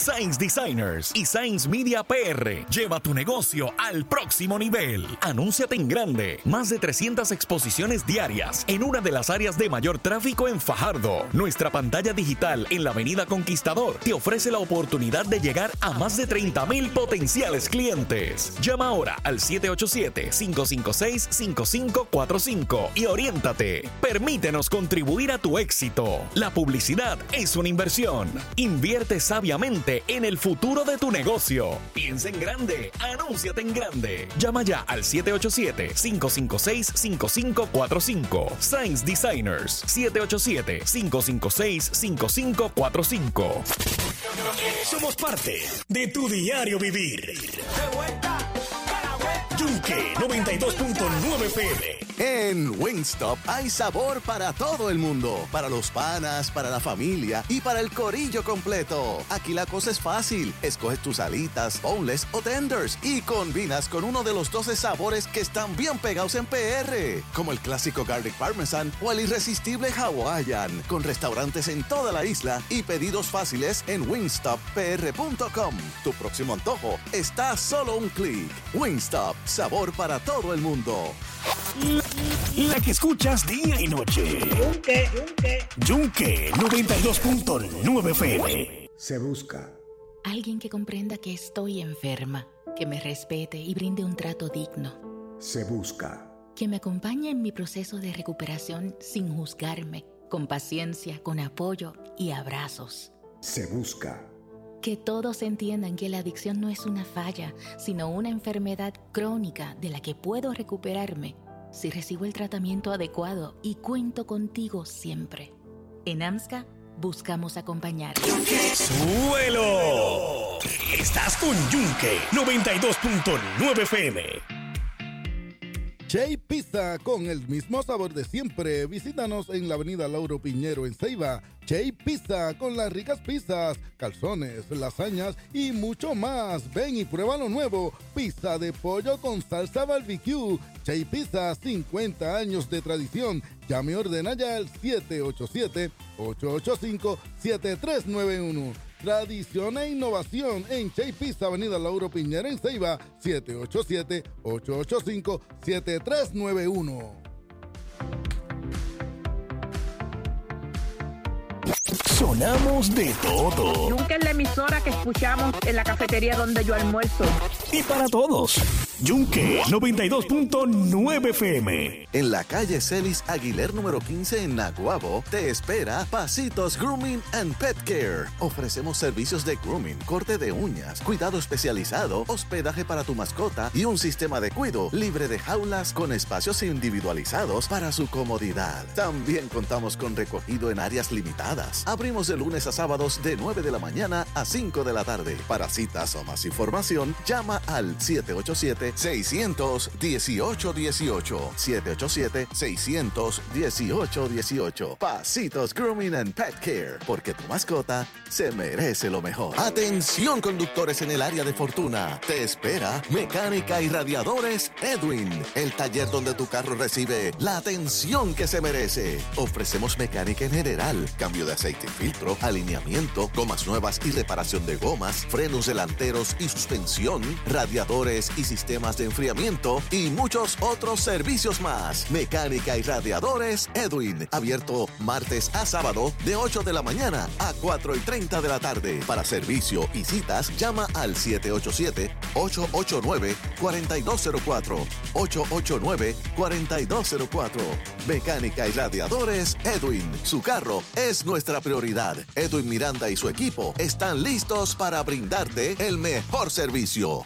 Science Designers y Science Media PR. Lleva tu negocio al próximo nivel. Anúnciate en grande. Más de 300 exposiciones diarias en una de las áreas de mayor tráfico en Fajardo. Nuestra pantalla digital en la Avenida Conquistador te ofrece la oportunidad de llegar a más de 30,000 potenciales clientes. Llama ahora al 787-556-5545 y oriéntate. Permítenos contribuir a tu éxito. La publicidad es una inversión. Invierte sabiamente en el futuro de tu negocio. Piensa en grande. Anúnciate en grande. Llama ya al 787-556-5545. Science Designers. 787-556-5545. Somos parte de tu diario vivir. Yunque 92.9 FM. En Wingstop hay sabor para todo el mundo. Para los panas, para la familia y para el corillo completo. Aquí la cosa es fácil. Escoges tus alitas, boneless o tenders y combinas con uno de los 12 sabores que están bien pegados en PR. Como el clásico Garlic Parmesan o el irresistible Hawaiian. Con restaurantes en toda la isla y pedidos fáciles en wingstoppr.com. Tu próximo antojo está a solo un clic. Wingstop. Sabor para todo el mundo. La que escuchas día y noche. Yunque 92.9 FM. Se busca alguien que comprenda que estoy enferma, que me respete y brinde un trato digno. Se busca Que me acompañe en mi proceso de recuperación sin juzgarme, con paciencia, con apoyo y abrazos. Se busca Que todos entiendan que la adicción no es una falla, sino una enfermedad crónica de la que puedo recuperarme si recibo el tratamiento adecuado y cuento contigo siempre. En AMSCA buscamos acompañar. ¡Suelo! Estás con Yunque 92.9 FM. Chay Pizza, con el mismo sabor de siempre. Visítanos en la avenida Lauro Piñero en Ceiba. Chay Pizza, con las ricas pizzas, calzones, lasañas y mucho más. Ven y prueba lo nuevo. Pizza de pollo con salsa barbecue. Chay Pizza, 50 años de tradición. Llame y ordena ya al 787-885-7391. Tradición e innovación en Chay Pizza, avenida Lauro Piñera en Ceiba, 787-885-7391. Sonamos de todo. Yunque es la emisora que escuchamos en la cafetería donde yo almuerzo. Y para todos. Yunque 92.9 FM. En la calle Celis Aguiler número 15 en Naguabo, te espera Pasitos Grooming and Pet Care. Ofrecemos servicios de grooming, corte de uñas, cuidado especializado, hospedaje para tu mascota y un sistema de cuido libre de jaulas con espacios individualizados para su comodidad. También contamos con recogido en áreas limitadas. Abrimos de lunes a sábados de 9 de la mañana a 5 de la tarde. Para citas o más información, llama al 787-600-1818. 787-600-1818. Pasitos Grooming and Pet Care, porque tu mascota se merece lo mejor. Atención, conductores en el área de Fortuna. Te espera Mecánica y Radiadores Edwin, el taller donde tu carro recibe la atención que se merece. Ofrecemos mecánica en general, cambio de aceite y filtro, alineamiento, gomas nuevas y reparación de gomas, frenos delanteros y suspensión, radiadores y sistemas de enfriamiento y muchos otros servicios más. Mecánica y Radiadores Edwin, abierto martes a sábado de 8 de la mañana a 4:30 de la tarde. Para servicio y citas, llama al 787-889-4204. 889-4204. Mecánica y Radiadores Edwin. Su carro es nuestra prioridad. Edwin Miranda y su equipo están listos para brindarte el mejor servicio.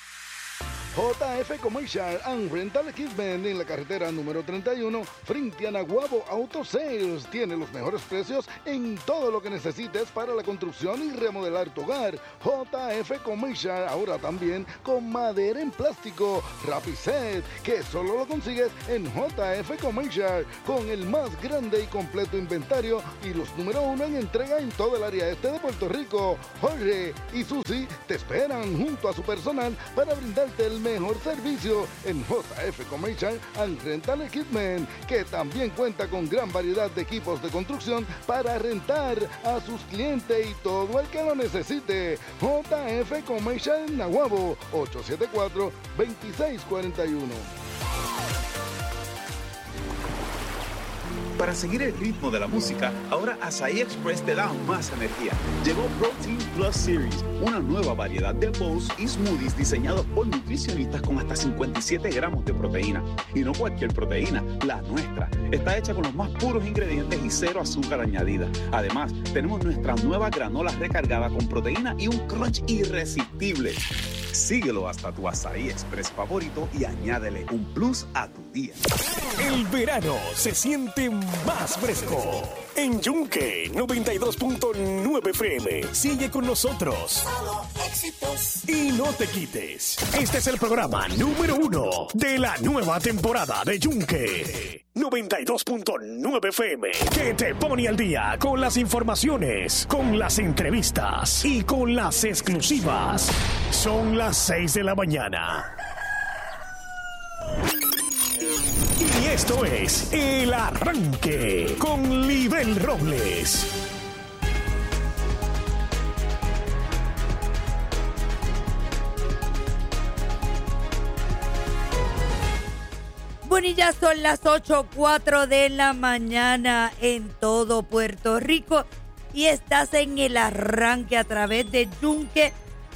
JF Commercial and Rental Equipment en la carretera número 31 frente a Naguabo Auto Sales. Tiene los mejores precios en todo lo que necesites para la construcción y remodelar tu hogar. JF Commercial, ahora también con madera en plástico Rapiset, que solo lo consigues en JF Commercial, con el más grande y completo inventario y los número 1 en entrega en todo el área este de Puerto Rico. Jorge y Susi te esperan junto a su personal para brindarte el mejor servicio en JF Commercial and Rental Equipment, que también cuenta con gran variedad de equipos de construcción para rentar a sus clientes y todo el que lo necesite. JF Commercial en Naguabo, 874-2641. Para seguir el ritmo de la música, ahora Açaí Express te da más energía. Llegó Protein Plus Series, una nueva variedad de bowls y smoothies diseñados por nutricionistas con hasta 57 gramos de proteína. Y no cualquier proteína, la nuestra. Está hecha con los más puros ingredientes y cero azúcar añadida. Además, tenemos nuestra nueva granola recargada con proteína y un crunch irresistible. Síguelo hasta tu Açaí Express favorito y añádele un plus a tu día. El verano se siente más fresco. En Yunque 92.9 FM. Sigue con nosotros. Y no te quites. Este es el programa número 1 de la nueva temporada de Yunque 92.9 FM, que te pone al día con las informaciones, con las entrevistas y con las exclusivas. Son las 6 de la mañana. Y esto es El Arranque con Libel Robles. Bueno, y ya son las 8:04 de la mañana en todo Puerto Rico y estás en El Arranque a través de Yunque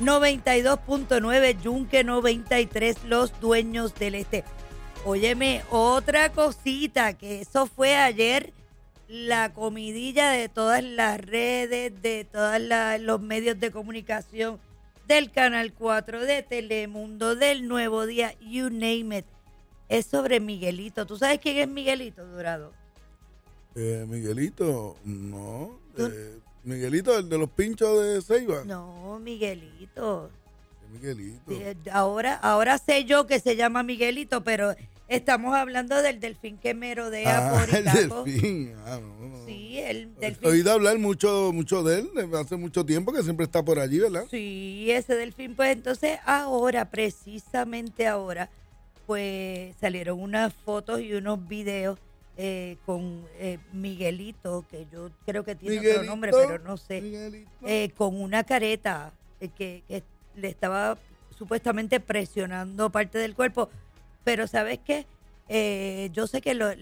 92.9, Yunque 93, los dueños del este. Óyeme, otra cosita, que eso fue ayer la comidilla de todas las redes, de todos los medios de comunicación, del Canal 4, de Telemundo, del Nuevo Día, you name it. Es sobre Miguelito. ¿Tú sabes quién es Miguelito, Dorado? Miguelito, no. Miguelito, el de los pinchos de Ceiba. No, Miguelito. Miguelito. Ahora sé yo que se llama Miguelito, pero estamos hablando del delfín que merodea por el Itaco. delfín. No. Sí, el delfín. He oído hablar mucho de él, hace mucho tiempo que siempre está por allí, ¿verdad? Sí, ese delfín. Pues entonces precisamente ahora, pues salieron unas fotos y unos videos con Miguelito, que yo creo que tiene otro nombre, pero no sé, con una careta que le estaba supuestamente presionando parte del cuerpo. Pero ¿sabes qué? Yo sé que los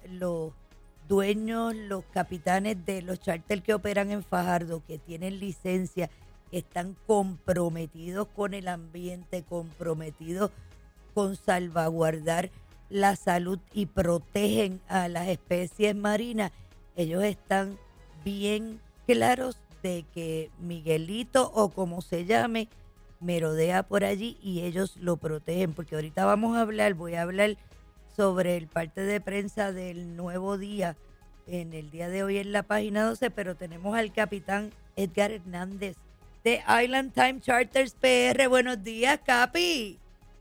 dueños, los capitanes de los charters que operan en Fajardo, que tienen licencia, que están comprometidos con el ambiente, comprometidos con salvaguardar la salud y protegen a las especies marinas, ellos están bien claros de que Miguelito, o como se llame, merodea por allí y ellos lo protegen, porque ahorita voy a hablar sobre el parte de prensa del Nuevo Día en el día de hoy en la página 12, pero tenemos al capitán Edgar Hernández de Island Time Charters PR. Buenos días, Capi.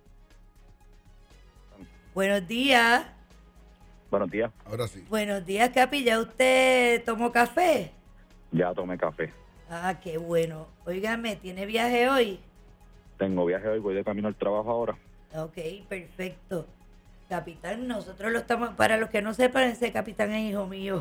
Buenos días. Buenos días. Ahora sí. Buenos días, Capi. ¿Ya usted tomó café? Ya tomé café. Ah, qué bueno. Óigame, ¿tiene viaje hoy? Tengo viaje hoy, voy de camino al trabajo ahora. Ok, perfecto. Capitán, nosotros lo estamos... Para los que no sepan, ese capitán es hijo mío.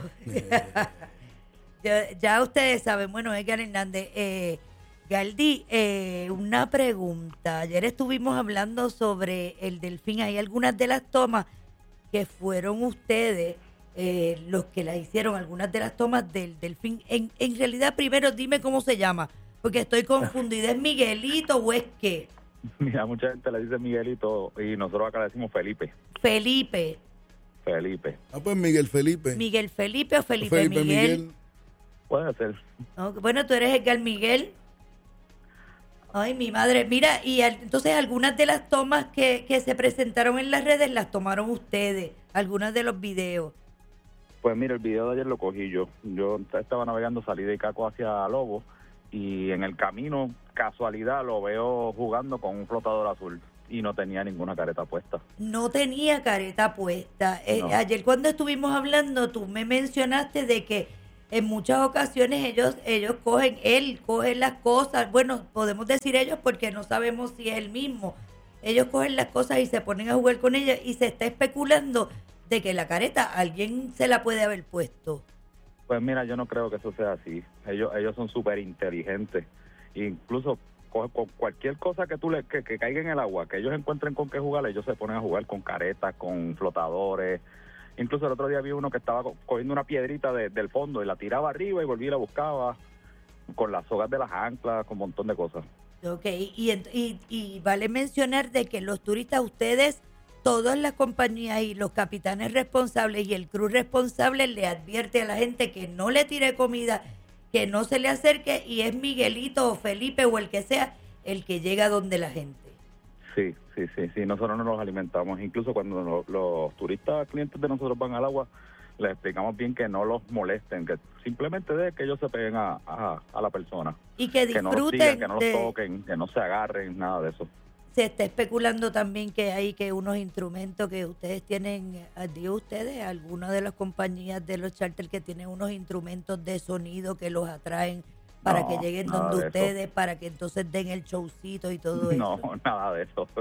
ya ustedes saben. Bueno, Edgar Hernández. Galdi, una pregunta. Ayer estuvimos hablando sobre el delfín. Hay algunas de las tomas que fueron ustedes los que las hicieron, algunas de las tomas del delfín. En realidad, primero dime cómo se llama, porque estoy confundida. ¿Es Miguelito o es qué? Mira, mucha gente le dice Miguelito y nosotros acá le decimos Felipe. Felipe. Ah, pues Miguel Felipe. ¿Miguel Felipe o Felipe Miguel? Puede ser. No, bueno, tú eres Edgar Miguel. Ay, mi madre. Mira, y entonces algunas de las tomas que se presentaron en las redes las tomaron ustedes, algunas de los videos. Pues mira, el video de ayer lo cogí yo. Yo estaba navegando, salí de Caco hacia Lobo y en el camino, casualidad, lo veo jugando con un flotador azul y no tenía ninguna careta puesta. No tenía careta puesta. No. Ayer cuando estuvimos hablando, tú me mencionaste de que en muchas ocasiones él coge las cosas, bueno, podemos decir ellos porque no sabemos si es el mismo, ellos cogen las cosas y se ponen a jugar con ellas y se está especulando de que la careta alguien se la puede haber puesto. Pues mira, yo no creo que eso sea así. Ellos son súper inteligentes. Incluso con cualquier cosa que que caiga en el agua, que ellos encuentren con qué jugar, ellos se ponen a jugar con caretas, con flotadores. Incluso el otro día vi uno que estaba cogiendo una piedrita del fondo y la tiraba arriba y volvía y la buscaba, con las sogas de las anclas, con un montón de cosas. Ok, y vale mencionar de que los turistas, ustedes, todas las compañías y los capitanes responsables y el crew responsable le advierte a la gente que no le tire comida, que no se le acerque, y es Miguelito o Felipe o el que sea el que llega donde la gente. Sí, nosotros no los alimentamos. Incluso cuando los turistas clientes de nosotros van al agua, les explicamos bien que no los molesten, que simplemente de que ellos se peguen a la persona. Y que disfruten, que no los sigan, que no los toquen, que no se agarren, nada de eso. Se está especulando también que hay que unos instrumentos que ustedes tienen, alguna de las compañías de los charters que tienen unos instrumentos de sonido que los atraen para que lleguen donde ustedes, para que entonces den el showcito y todo eso. No, nada de eso.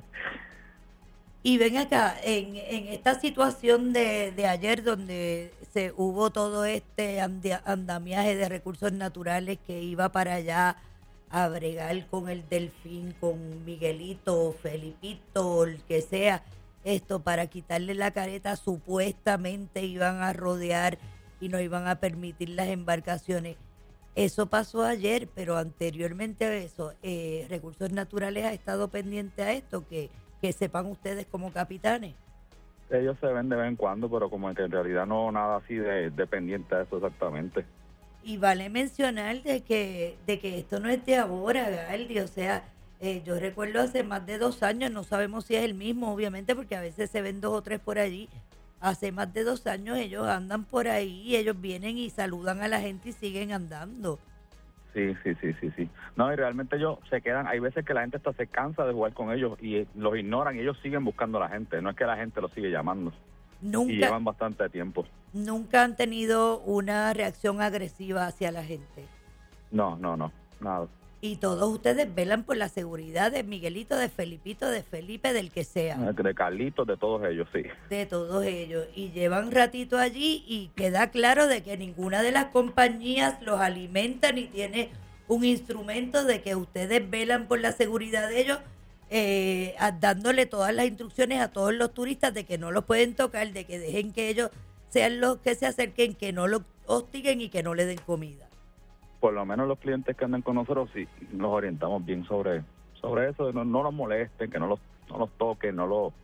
Y ven acá, en esta situación de ayer donde se hubo todo este andamiaje de recursos naturales que iba para allá a bregar con el Delfín, con Miguelito, Felipito, el que sea, esto para quitarle la careta, supuestamente iban a rodear y no iban a permitir las embarcaciones. Eso pasó ayer, pero anteriormente a eso, Recursos Naturales ha estado pendiente a esto, que sepan ustedes como capitanes. Ellos se ven de vez en cuando, pero como que en realidad no nada así de pendiente a eso exactamente. Y vale mencionar de que esto no es de ahora, Galdi, o sea, yo recuerdo hace más de 2 años, no sabemos si es el mismo, obviamente, porque a veces se ven 2 o 3 por allí. Hace más de 2 años ellos andan por ahí y ellos vienen y saludan a la gente y siguen andando. Sí. No, y realmente ellos se quedan, hay veces que la gente hasta se cansa de jugar con ellos y los ignoran y ellos siguen buscando a la gente, no es que la gente los sigue llamando. Nunca, y llevan bastante tiempo. Nunca han tenido una reacción agresiva hacia la gente. No, nada. Y todos ustedes velan por la seguridad de Miguelito, de Felipito, de Felipe, del que sea. De Carlitos, de todos ellos, sí. De todos ellos. Y llevan ratito allí y queda claro de que ninguna de las compañías los alimenta ni tiene un instrumento de que ustedes velan por la seguridad de ellos, dándole todas las instrucciones a todos los turistas de que no los pueden tocar, de que dejen que ellos sean los que se acerquen, que no los hostiguen y que no le den comida. Por lo menos los clientes que andan con nosotros sí nos orientamos bien sobre eso, no los molesten, que no los toquen, no los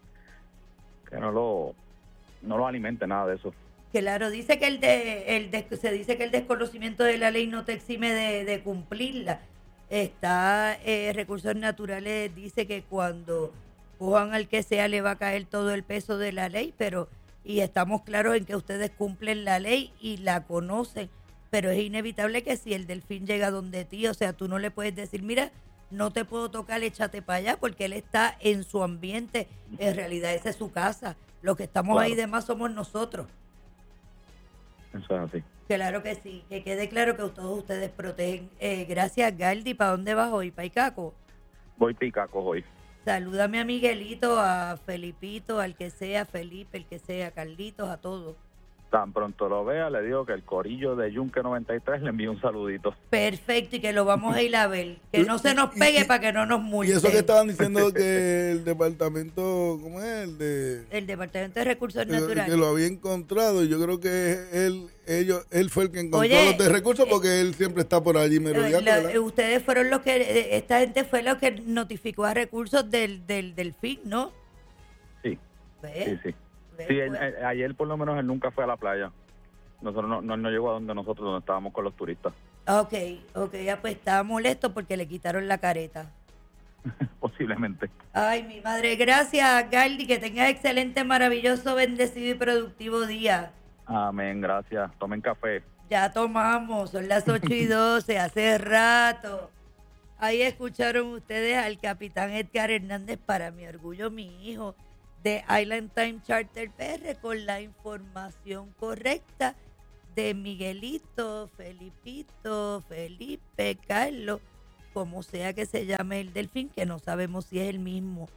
alimenten, nada de eso. Claro, dice que se dice que el desconocimiento de la ley no te exime de cumplirla. Recursos Naturales dice que cuando cojan al que sea le va a caer todo el peso de la ley, y estamos claros en que ustedes cumplen la ley y la conocen. Pero es inevitable que si el delfín llega donde ti, o sea, tú no le puedes decir, mira, no te puedo tocar, échate para allá, porque él está en su ambiente. En realidad esa es su casa. Los que estamos ahí de más somos nosotros. Eso es así. Claro que sí, que quede claro que todos ustedes protegen. Gracias, Galdi. ¿Para dónde vas hoy? ¿Para Icaco? Voy para Icaco hoy. Salúdame a Miguelito, a Felipito, al que sea, Felipe, el que sea, Carlitos, a todos. Tan pronto lo vea, le digo que el corillo de Yunque 93 le envíe un saludito. Perfecto, y que lo vamos a ir a ver. Que no se nos pegue para que no nos multen. Y eso que estaban diciendo que el departamento, ¿cómo es? El Departamento de Recursos Naturales. Que lo había encontrado, y yo creo que él fue el que encontró los de recursos, porque él siempre está por allí merodeando. Ustedes fueron los que, esta gente fue lo que notificó a Recursos del FIC, ¿no? Sí. ¿Ves? Sí. Sí, ayer por lo menos él nunca fue a la playa. Nosotros no llegó a donde estábamos con los turistas. Ok, ya pues estaba molesto porque le quitaron la careta. Posiblemente. Ay, mi madre, gracias, Galdi, que tengas excelente, maravilloso, bendecido y productivo día. Amén, gracias. Tomen café. Ya tomamos, son las 8:12, hace rato. Ahí escucharon ustedes al capitán Edgar Hernández, para mi orgullo, mi hijo, de Island Time Charter PR, con la información correcta de Miguelito, Felipito, Felipe, Carlos, como sea que se llame el delfín, que no sabemos si es el mismo.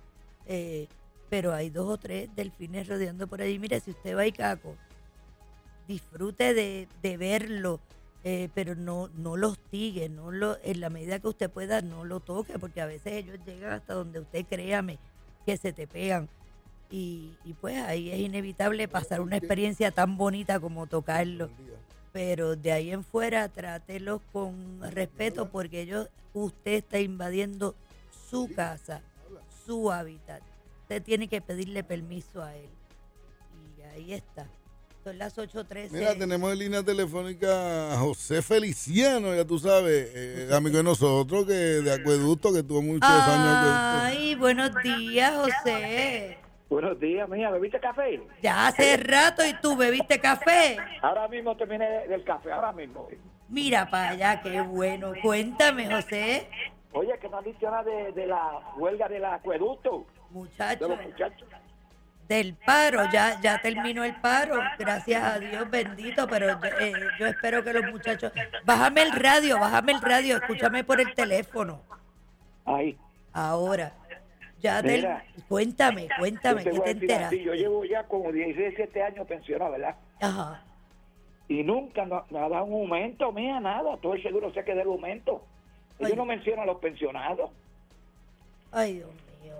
pero hay 2 o 3 delfines rodeando por allí. Mire, si usted va a Icaco, disfrute de verlo, pero no lo hostigue, en la medida que usted pueda, no lo toque, porque a veces ellos llegan hasta donde usted, créame, que se te pegan. Y pues ahí es inevitable pasar una experiencia tan bonita como tocarlo. Pero de ahí en fuera, trátelos con respeto, porque usted está invadiendo su casa, su hábitat. Usted tiene que pedirle permiso a él. Y ahí está. Son las 8:13. Mira, tenemos en línea telefónica a José Feliciano, ya tú sabes, amigo de nosotros, que de Acueducto, que tuvo muchos años. Ay, buenos días, José. Buenos días, mía. ¿Bebiste café? Ya hace rato, ¿y tú bebiste café? Ahora mismo terminé del café, ahora mismo. Mira para allá, qué bueno. Cuéntame, José. Oye, que no has dicho nada de la huelga del acueducto. Muchachos. De los muchachos. Del paro, ya terminó el paro, gracias a Dios, bendito, pero yo espero que los muchachos... Bájame el radio, escúchame por el teléfono. Ahí. Ahora, cuéntame, ¿qué te enteraste? Yo llevo ya como 17 años pensionado, ¿verdad? Ajá. Y nunca nos ha dado un aumento, mía, nada, todo el seguro se queda el aumento. Ellos no mencionan a los pensionados. Ay, Dios mío.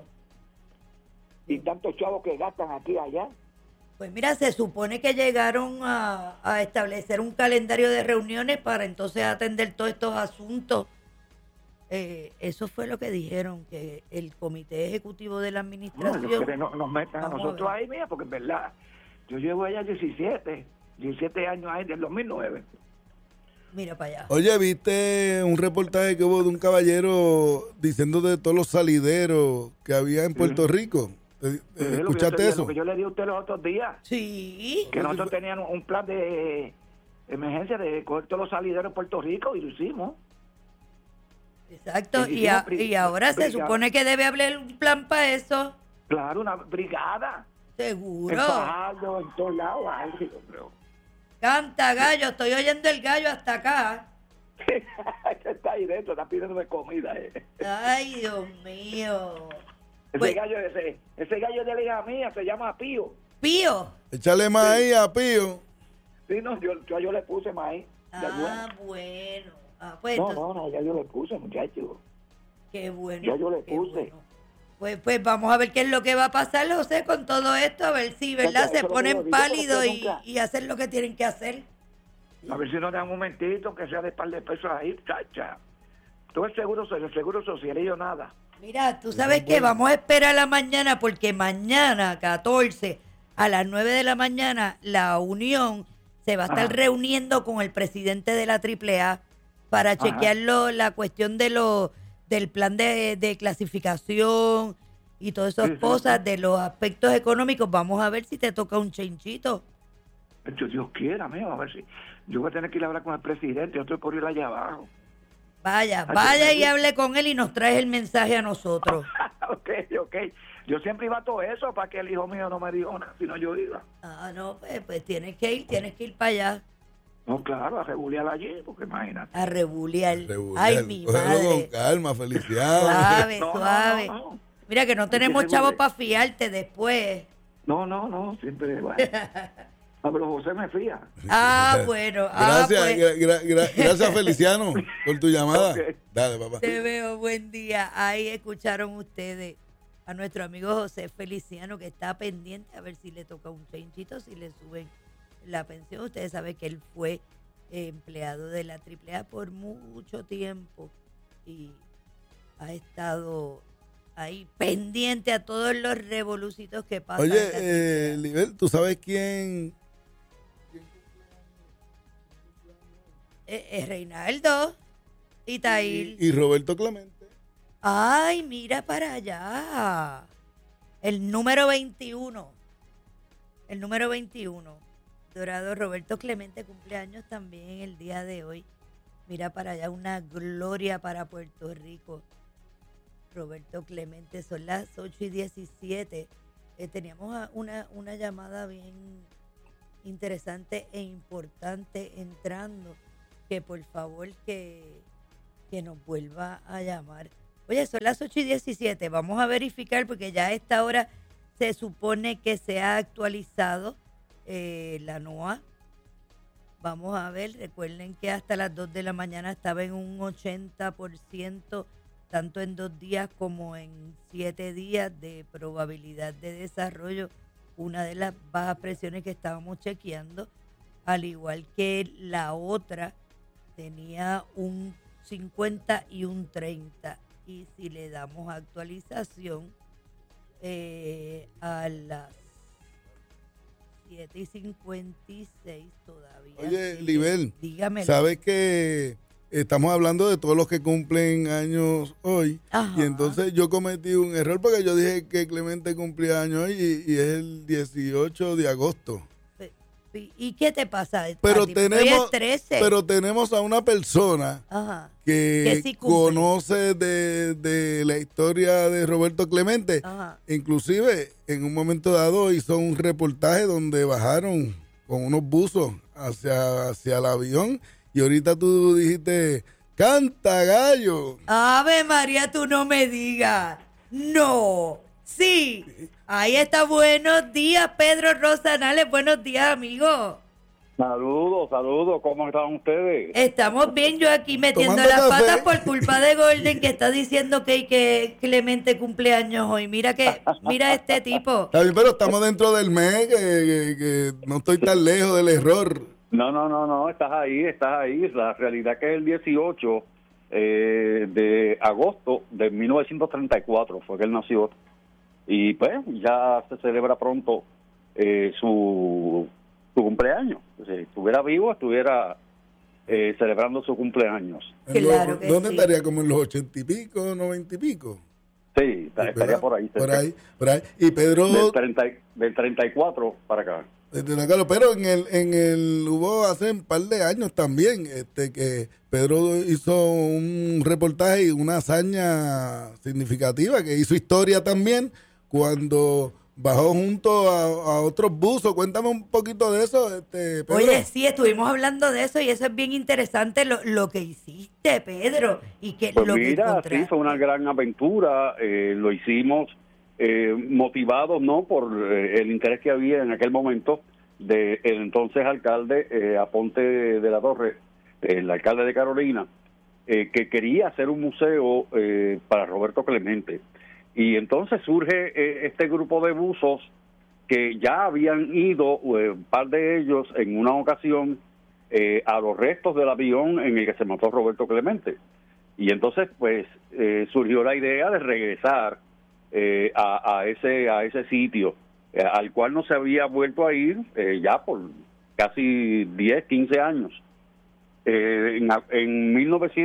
Y tantos chavos que gastan aquí y allá. Pues mira, se supone que llegaron a establecer un calendario de reuniones para entonces atender todos estos asuntos. Eso fue lo que dijeron, que el comité ejecutivo de la administración... No, nos metan a nosotros ahí, mira, porque es verdad, yo llevo allá 17 años ahí, del 2009. Mira para allá. Oye, ¿viste un reportaje que hubo de un caballero diciendo de todos los salideros que había en Puerto Rico? ¿Escuchaste eso? Lo que yo le di a usted los otros días. Sí. Que nosotros teníamos un plan de emergencia de coger todos los salideros en Puerto Rico y lo hicimos. Exacto, y ahora se supone que debe haber un plan para eso. Claro, una brigada. Seguro. En Fajardo, en todos lados. Canta gallo, estoy oyendo el gallo hasta acá. Está ahí dentro, está pidiéndome comida. Ay, Dios mío. Ese gallo de la hija mía se llama Pío. ¿Pío? Échale maíz a Pío. Sí, no, yo le puse maíz. Bueno. Pues no, ya yo le puse, muchacho. Qué bueno. Ya yo le puse. Bueno. Pues vamos a ver qué es lo que va a pasar, José, con todo esto, a ver si, ¿verdad? Se ponen pálidos y hacen lo que tienen que hacer. A ver si nos dan un momentito, que sea de par de pesos ahí, chacha. Todo el seguro social y yo nada. Mira, tú sabes que vamos a esperar a la mañana, porque mañana, 14, a las 9 de la mañana, la Unión se va a estar reuniendo con el presidente de la AAA para chequear la cuestión del plan de clasificación y todas esas cosas, de los aspectos económicos. Vamos a ver si te toca un chinchito. Dios quiera, amigo, a ver si... Yo voy a tener que ir a hablar con el presidente, yo estoy por ir allá abajo. Vaya y hable con él y nos traes el mensaje a nosotros. Ok. Yo siempre iba a todo eso para que el hijo mío no me dijo nada, si no yo iba. No, pues tienes que ir para allá. No, claro, a rebulear allí, porque imagínate. A rebulear. Ay, mi madre. Con calma, Feliciano. Suave. No. Mira que no tenemos chavos para fiarte después. No, siempre, bueno. Pero José me fía. Bueno. Gracias, Feliciano, por tu llamada. Okay. Dale, papá. Te veo, buen día. Ahí escucharon ustedes a nuestro amigo José Feliciano, que está pendiente a ver si le toca un chinchito, si le suben la pensión. Ustedes saben que él fue empleado de la AAA por mucho tiempo y ha estado ahí pendiente a todos los revolucitos que pasan. Oye, Libel, ¿tú sabes quién? Reinaldo Itail y Roberto Clemente. Ay, mira para allá. El número 21. Dorado Roberto Clemente cumpleaños también el día de hoy. Mira para allá, una gloria para Puerto Rico. Roberto Clemente, son las 8:17. Teníamos una llamada bien interesante e importante entrando, que por favor que nos vuelva a llamar. Oye, son las 8:17. Vamos a verificar porque ya a esta hora se supone que se ha actualizado la NOAA. Vamos a ver, recuerden que hasta las 2 de la mañana estaba en un 80%, tanto en 2 días como en 7 días de probabilidad de desarrollo. Una de las bajas presiones que estábamos chequeando, al igual que la otra, tenía un 50 y un 30. Y si le damos actualización a las 7:56 todavía. Oye, Libel, dígame. ¿sabes que estamos hablando de todos los que cumplen años hoy? Ajá. Y entonces yo cometí un error porque yo dije que Clemente cumplía años hoy y es el 18 de agosto. ¿Y qué te pasa? Pero Hoy es 13. tenemos a una persona Ajá. que sí cumple. conoce de la historia de Roberto Clemente. Ajá. Inclusive, en un momento dado hizo un reportaje donde bajaron con unos buzos hacia el avión. Y ahorita tú dijiste, ¡canta, gallo! Ave María, tú no me digas. No. Sí. Ahí está. Buenos días, Pedro Rosanales. Buenos días, amigo. Saludos, ¿cómo están ustedes? Estamos bien, yo aquí metiendo Tomando las café. patas por culpa de Golden, que está diciendo que Clemente cumpleaños hoy. Mira este tipo. Está bien, pero estamos dentro del mes, que no estoy tan lejos del error. No, estás ahí. La realidad que es el 18 de agosto de 1934 fue que él nació. Y pues ya se celebra pronto su cumpleaños. Si estuviera vivo, estuviera celebrando su cumpleaños. Claro que ¿Dónde sí. estaría? ¿Como en los 80 y pico, 90 y pico? Sí, estaría por ahí. Por ahí. Y Pedro... Del 34 para acá. Pero hubo hace un par de años también que Pedro hizo un reportaje y una hazaña significativa que hizo historia también cuando bajó junto a otros buzos. Cuéntame un poquito de eso, Pedro. Oye, sí, estuvimos hablando de eso y eso es bien interesante lo que hiciste, Pedro, y que Pues lo que mira, encontraste. sí, fue una gran aventura. Lo hicimos motivados no por el interés que había en aquel momento de el entonces alcalde Aponte de la Torre, el alcalde de Carolina, que quería hacer un museo para Roberto Clemente. Y entonces surge este grupo de buzos que ya habían ido, un par de ellos en una ocasión, a los restos del avión en el que se mató Roberto Clemente. Y entonces pues surgió la idea de regresar a ese sitio al cual no se había vuelto a ir ya por casi 10, 15 años. En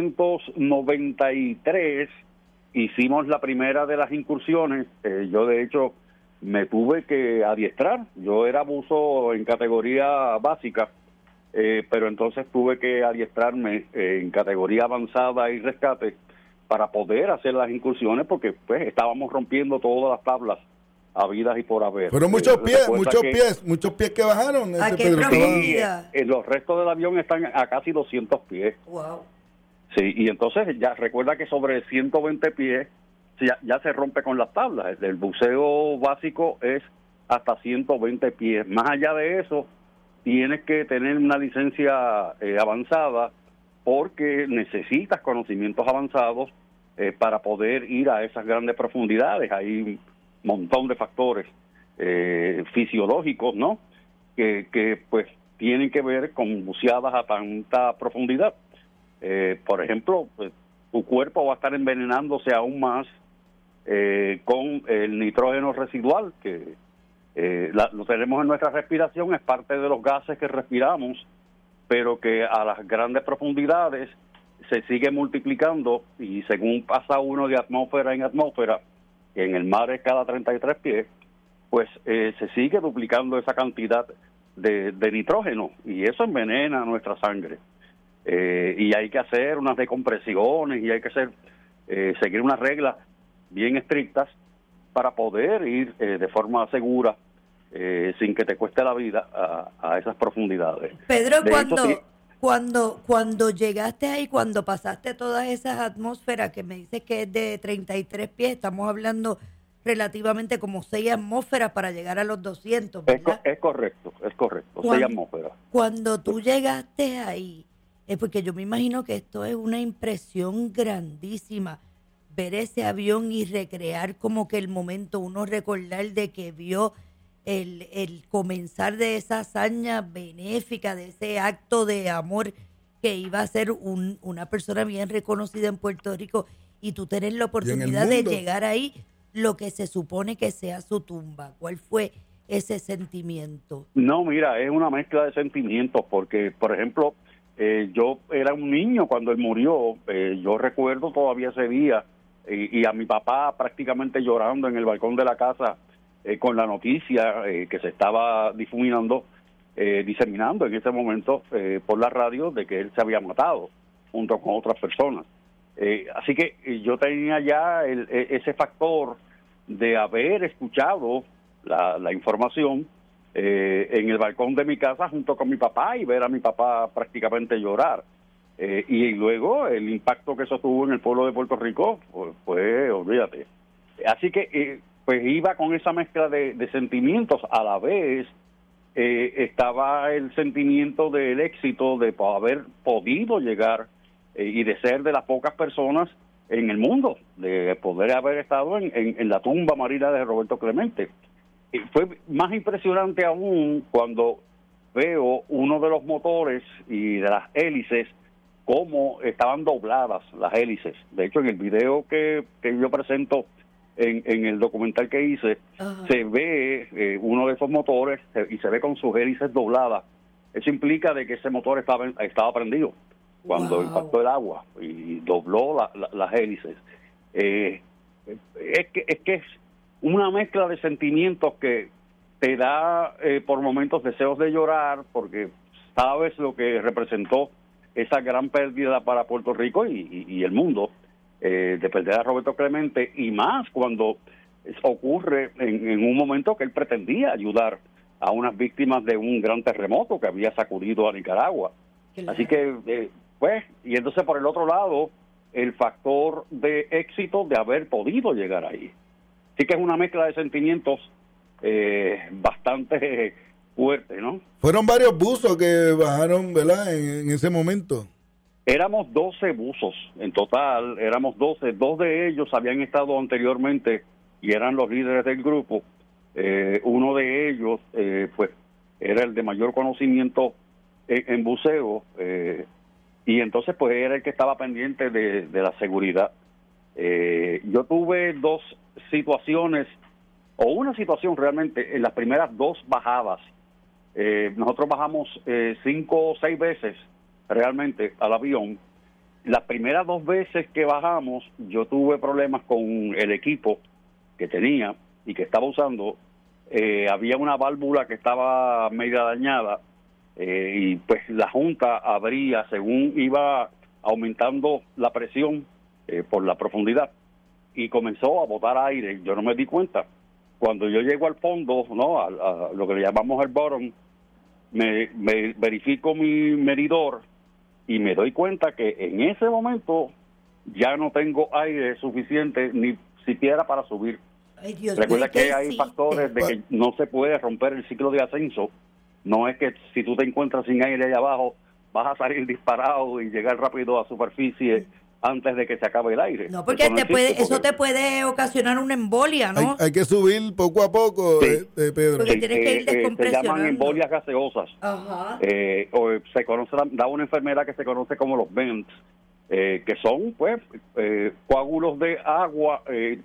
1993 hicimos la primera de las incursiones. Yo de hecho me tuve que adiestrar. Yo era buzo en categoría básica, pero entonces tuve que adiestrarme en categoría avanzada y rescate para poder hacer las incursiones, porque pues estábamos rompiendo todas las tablas habidas y por haber. Pero muchos pies que bajaron. ¿A qué Pedro. profundidad? Los restos del avión están a casi 200 pies. Wow. Sí, y entonces ya recuerda que sobre 120 pies ya se rompe con las tablas. El buceo básico es hasta 120 pies. Más allá de eso, tienes que tener una licencia avanzada, porque necesitas conocimientos avanzados para poder ir a esas grandes profundidades. Hay un montón de factores fisiológicos, ¿no? Que pues tienen que ver con buceadas a tanta profundidad. Por ejemplo, pues, tu cuerpo va a estar envenenándose aún más con el nitrógeno residual que lo tenemos en nuestra respiración, es parte de los gases que respiramos, pero que a las grandes profundidades se sigue multiplicando, y según pasa uno de atmósfera en atmósfera, que en el mar es cada 33 pies, pues se sigue duplicando esa cantidad de nitrógeno, y eso envenena nuestra sangre. Y hay que hacer unas decompresiones y hay que seguir unas reglas bien estrictas para poder ir de forma segura, sin que te cueste la vida, a esas profundidades. Pedro, De cuando... hecho, Cuando llegaste ahí, cuando pasaste todas esas atmósferas, que me dices que es de 33 pies, estamos hablando relativamente como 6 atmósferas para llegar a los 200, ¿verdad? Es correcto, 6 atmósferas. Cuando tú llegaste ahí, es porque yo me imagino que esto es una impresión grandísima, ver ese avión y recrear como que el momento, uno recordar de que vio el comenzar de esa hazaña benéfica, de ese acto de amor que iba a ser una persona bien reconocida en Puerto Rico, y tú tener la oportunidad de llegar ahí, lo que se supone que sea su tumba. ¿Cuál fue ese sentimiento? No, mira, es una mezcla de sentimientos, porque, por ejemplo, yo era un niño cuando él murió. Yo recuerdo todavía ese día, y a mi papá prácticamente llorando en el balcón de la casa con la noticia que se estaba diseminando en ese momento por la radio, de que él se había matado junto con otras personas. Así que yo tenía ya ese factor de haber escuchado la información en el balcón de mi casa junto con mi papá, y ver a mi papá prácticamente llorar. Y luego el impacto que eso tuvo en el pueblo de Puerto Rico, pues olvídate. Así que pues iba con esa mezcla de sentimientos. A la vez estaba el sentimiento del éxito de haber podido llegar y de ser de las pocas personas en el mundo, de poder haber estado en la tumba marina de Roberto Clemente. Y fue más impresionante aún cuando veo uno de los motores y de las hélices, cómo estaban dobladas las hélices. De hecho, en el video que yo presento en el documental que hice, se ve uno de esos motores y se ve con sus hélices dobladas. Eso implica de que ese motor estaba prendido cuando impactó el agua y dobló las hélices. Es que es una mezcla de sentimientos que te da por momentos deseos de llorar, porque sabes lo que representó esa gran pérdida para Puerto Rico y el mundo, de perder a Roberto Clemente, y más cuando ocurre en un momento que él pretendía ayudar a unas víctimas de un gran terremoto que había sacudido a Nicaragua. Claro. Así que, pues, y entonces por el otro lado, el factor de éxito de haber podido llegar ahí. Así que es una mezcla de sentimientos bastante fuerte, ¿no? Fueron varios buzos que bajaron, ¿verdad?, en ese momento. Éramos 12 buzos, en total éramos 12. 2 de ellos habían estado anteriormente y eran los líderes del grupo. Uno de ellos, pues, era el de mayor conocimiento en buceo, y entonces, pues, era el que estaba pendiente de la seguridad. Yo tuve 2 situaciones, o una situación realmente, en las primeras 2 bajadas. Nosotros bajamos 5 o 6 veces realmente al avión. Las primeras 2 veces que bajamos, yo tuve problemas con el equipo que tenía y que estaba usando. Había una válvula que estaba media dañada, y pues la junta abría según iba aumentando la presión por la profundidad, y comenzó a botar aire. Yo no me di cuenta. Cuando yo llego al fondo, ¿no?, a lo que le llamamos el bottom, me verifico mi medidor y me doy cuenta que en ese momento ya no tengo aire suficiente ni siquiera para subir. Ay, Dios, recuerda que hay factores de que no se puede romper el ciclo de ascenso. No es que si tú te encuentras sin aire allá abajo vas a salir disparado y llegar rápido a superficie antes de que se acabe el aire. No, porque eso te puede ocasionar una embolia, ¿no? Hay que subir poco a poco, sí. Pedro. Porque tienes que ir descompresionando. Se llaman embolias gaseosas. Ajá. O se conoce, da una enfermedad que se conoce como los vents, que son, pues, coágulos de agua,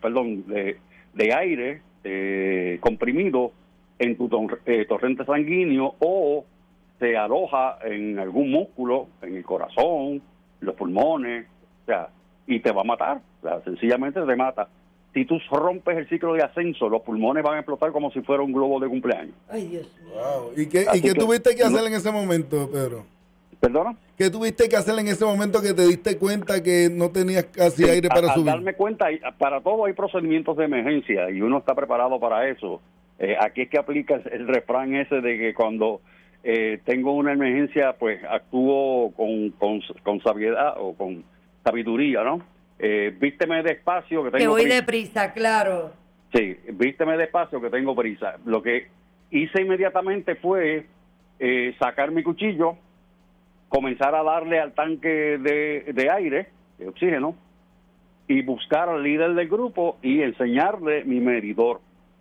de aire comprimido en tu torrente sanguíneo, o se aloja en algún músculo, en el corazón, los pulmones, o sea, y te va a matar. O sea, sencillamente te mata. Si tú rompes el ciclo de ascenso, los pulmones van a explotar como si fuera un globo de cumpleaños. Ay, Dios mío. Wow. ¿Y qué tuviste que hacer en ese momento, Pedro? ¿Perdona? ¿Qué tuviste que hacer en ese momento que te diste cuenta que no tenías casi aire para subir? Al darme cuenta, para todo hay procedimientos de emergencia y uno está preparado para eso. Aquí es que aplica el refrán ese de que cuando tengo una emergencia, pues actúo con sabiedad o con sabiduría, ¿no? Vísteme despacio que tengo que voy prisa. deprisa, claro. Sí, vísteme despacio que tengo prisa. Lo que hice inmediatamente fue sacar mi cuchillo, comenzar a darle al tanque de aire, de oxígeno, y buscar al líder del grupo y enseñarle mi medidor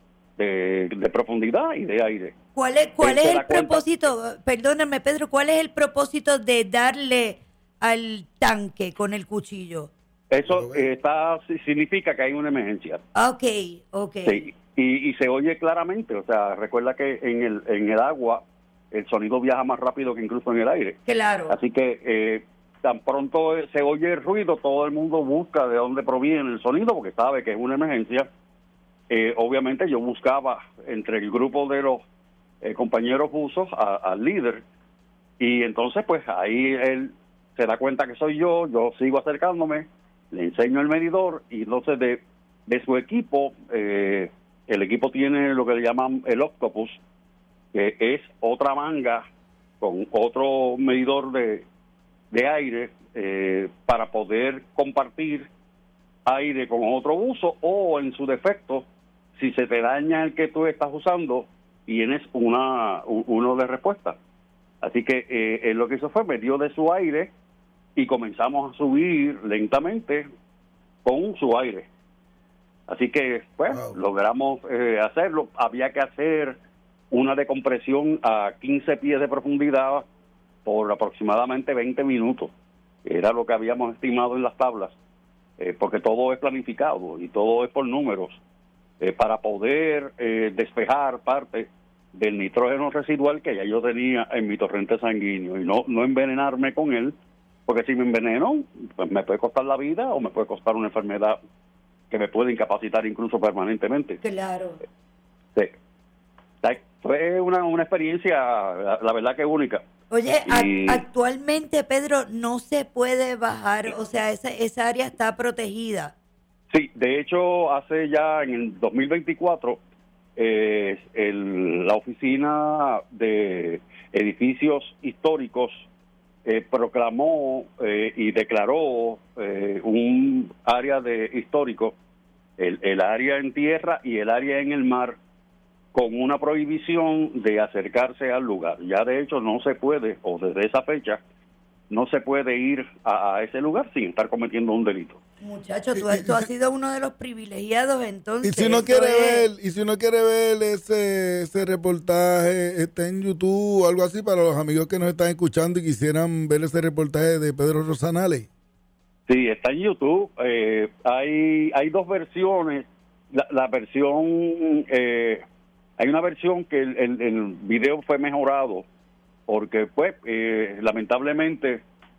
de profundidad y de aire. ¿Cuál es el propósito? Perdóname, Pedro, ¿cuál es el propósito de darle al tanque con el cuchillo? Eso significa que hay una emergencia. Ok. Sí, y se oye claramente, o sea, recuerda que en el agua el sonido viaja más rápido que incluso en el aire. Claro. Así que tan pronto se oye el ruido, todo el mundo busca de dónde proviene el sonido porque sabe que es una emergencia. Obviamente yo buscaba entre el grupo de los compañeros buzos al líder, y entonces pues ahí él se da cuenta que soy yo sigo acercándome, le enseño el medidor, y entonces de su equipo, el equipo tiene lo que le llaman el Octopus, que es otra manga con otro medidor de aire para poder compartir aire con otro buzo, o en su defecto, si se te daña el que tú estás usando, tienes uno de respuesta. Así que él lo que hizo fue metió de su aire y comenzamos a subir lentamente con su aire. Así que pues logramos hacerlo. Había que hacer una decompresión a 15 pies de profundidad por aproximadamente 20 minutos. Era lo que habíamos estimado en las tablas, porque todo es planificado y todo es por números, para poder despejar parte del nitrógeno residual que ya yo tenía en mi torrente sanguíneo y no envenenarme con él, porque si me enveneno, pues me puede costar la vida o me puede costar una enfermedad que me puede incapacitar incluso permanentemente. Claro. Sí. Fue una experiencia, la verdad que única. Oye, actualmente, Pedro, no se puede bajar, o sea, esa área está protegida. Sí, de hecho, hace ya en el 2024, la Oficina de Edificios Históricos proclamó y declaró un área de histórico, el área en tierra y el área en el mar, con una prohibición de acercarse al lugar. Ya de hecho no se puede, o desde esa fecha, no se puede ir a ese lugar sin estar cometiendo un delito. Muchacho, tú has sido uno de los privilegiados entonces. Y si uno quiere ver ese reportaje, está en YouTube o algo así para los amigos que nos están escuchando y quisieran ver ese reportaje de Pedro Rosanales. Sí, está en YouTube. Hay dos versiones. La versión, hay una versión que el video fue mejorado porque pues lamentablemente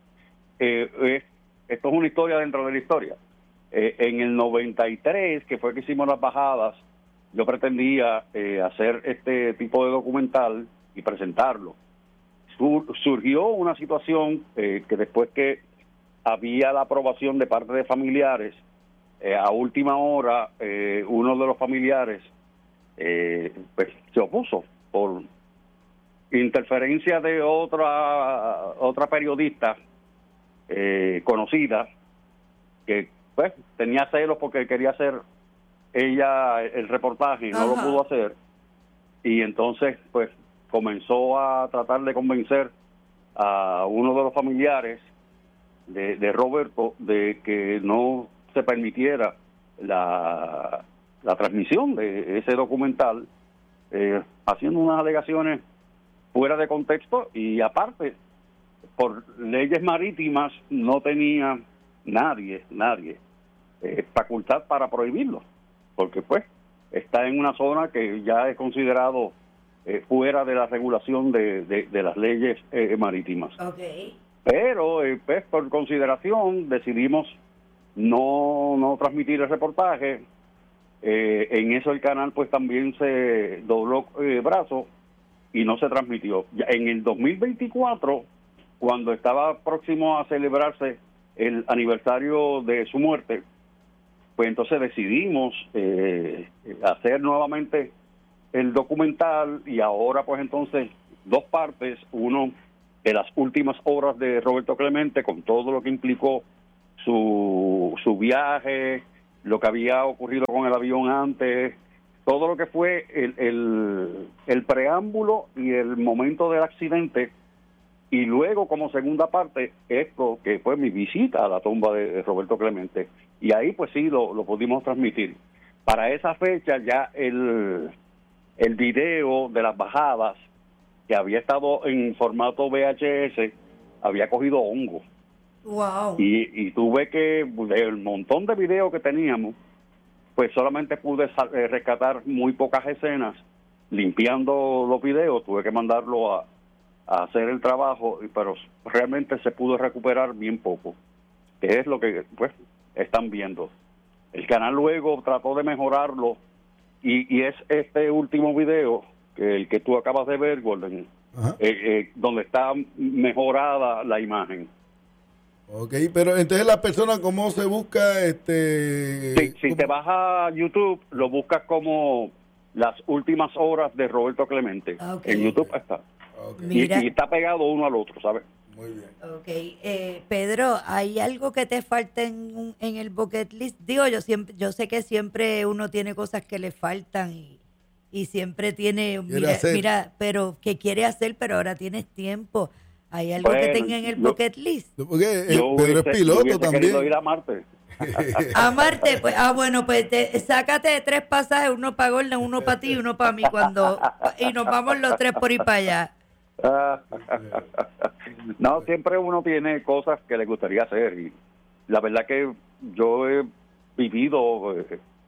esto es una historia dentro de la historia. En el 93, que fue que hicimos las bajadas, yo pretendía hacer este tipo de documental y presentarlo. Surgió una situación que después que había la aprobación de parte de familiares, a última hora uno de los familiares pues se opuso por interferencia de otra periodista conocida, que pues tenía celos porque quería hacer ella el reportaje y no lo pudo hacer, y entonces pues comenzó a tratar de convencer a uno de los familiares de Roberto de que no se permitiera la transmisión de ese documental, haciendo unas alegaciones fuera de contexto, y aparte por leyes marítimas no tenía nadie facultad para prohibirlo, porque pues está en una zona que ya es considerado fuera de la regulación de las leyes marítimas. Okay. Pero pues por consideración decidimos no transmitir el reportaje. En eso el canal pues también se dobló brazo y no se transmitió. Ya en el 2024, cuando estaba próximo a celebrarse el aniversario de su muerte, pues entonces decidimos hacer nuevamente el documental, y ahora pues entonces 2 partes, uno de las últimas horas de Roberto Clemente, con todo lo que implicó su viaje, lo que había ocurrido con el avión antes, todo lo que fue el preámbulo y el momento del accidente, y luego como segunda parte esto que fue mi visita a la tumba de Roberto Clemente, y ahí pues sí lo pudimos transmitir. Para esa fecha ya el video de las bajadas, que había estado en formato VHS, había cogido hongo. Wow. Y tuve que, del montón de videos que teníamos, pues solamente pude rescatar muy pocas escenas. Limpiando los videos, tuve que mandarlo a hacer el trabajo, pero realmente se pudo recuperar bien poco, que es lo que pues están viendo. El canal luego trató de mejorarlo, y es este último video, que el que tú acabas de ver, Golden, donde está mejorada la imagen. Ok, pero entonces la persona, ¿cómo se busca? Si te vas a YouTube, lo buscas como las últimas horas de Roberto Clemente. En YouTube está. Mira. Y está pegado uno al otro, ¿sabes? Muy bien. Ok, Pedro, ¿hay algo que te falta en el bucket list? Digo, yo sé que siempre uno tiene cosas que le faltan y siempre tiene, mira, pero que quiere hacer, pero ahora tienes tiempo. ¿Hay algo que tenga en el bucket list? Porque Pedro es piloto también. Ir a Marte. A Marte, pues, bueno, pues sácate 3 pasajes, uno para Gordon, uno para ti y uno para mí, y nos vamos los 3 por ir para allá. No, siempre uno tiene cosas que le gustaría hacer, y la verdad que yo he vivido,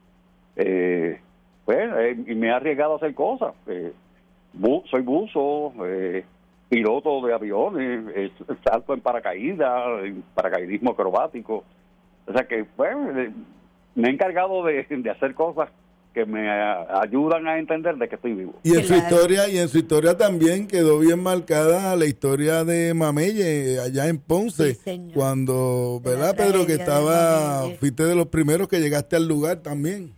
y me he arriesgado a hacer cosas. Soy buzo, piloto de aviones, salto en paracaídas, en paracaidismo acrobático. O sea que, me he encargado de hacer cosas que me ayudan a entender de que estoy vivo. Y en su historia también quedó bien marcada la historia de Mamelle allá en Ponce, cuando, ¿verdad, Pedro? Que fuiste de los primeros que llegaste al lugar también.